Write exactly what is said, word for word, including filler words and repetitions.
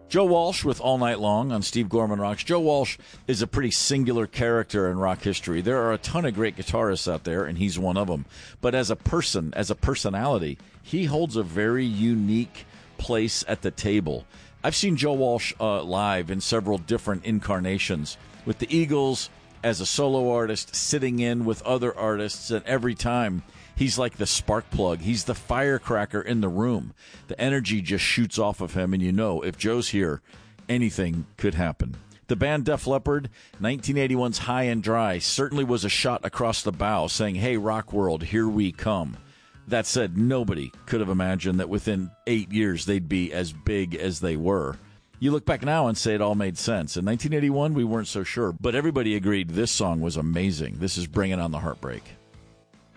Joe Walsh with All Night Long on Steve Gorman Rocks. Joe Walsh is a pretty singular character in rock history. There are a ton of great guitarists out there, and he's one of them. But as a person, as a personality, he holds a very unique place at the table. I've seen Joe Walsh uh, live in several different incarnations with the Eagles as a solo artist, sitting in with other artists, and every time he's like the spark plug. He's the firecracker in the room. The energy just shoots off of him, and you know, if Joe's here, anything could happen. The band Def Leppard, nineteen eighty-one's High and Dry, certainly was a shot across the bow saying, hey, rock world, here we come. That said, nobody could have imagined that within eight years they'd be as big as they were. You look back now and say it all made sense. In nineteen eighty-one, we weren't so sure, but everybody agreed this song was amazing. This is Bringing on the Heartbreak.